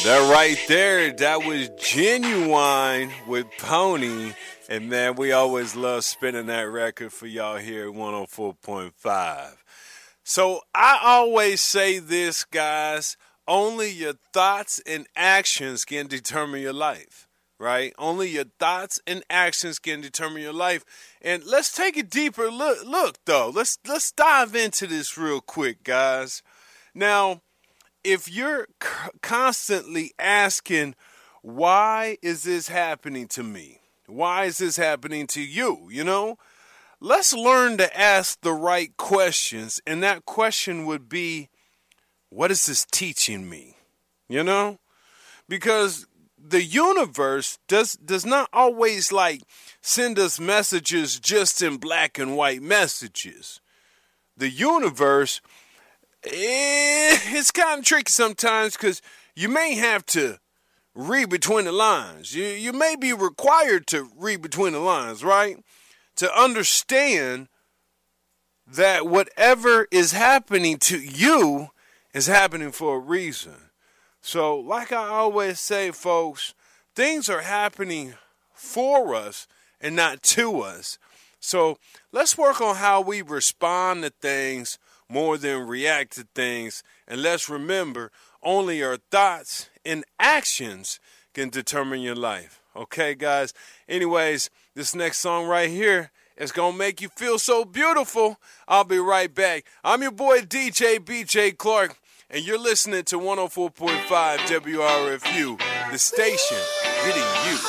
That right there, that was Genuine with Pony. And man, we always love spinning that record for y'all here at 104.5. So I always say this, guys, only your thoughts and actions can determine your life, right? Only your thoughts and actions can determine your life. And let's take a deeper look though. Let's dive into this real quick, guys. Now, if you're constantly asking, why is this happening to me? Why is this happening to you? You know, let's learn to ask the right questions. And that question would be, what is this teaching me? You know, because the universe does not always like send us messages just in black and white messages. The universe, it's kind of tricky sometimes because you may have to read between the lines. You may be required to read between the lines, right? To understand that whatever is happening to you is happening for a reason. So, like I always say, folks, things are happening for us and not to us. So, let's work on how we respond to things more than react to things. And let's remember, only our thoughts and actions can determine your life. Okay, guys? Anyways, this next song right here is going to make you feel so beautiful. I'll be right back. I'm your boy DJ BJ Clark, and you're listening to 104.5 WRFU, the station hitting you.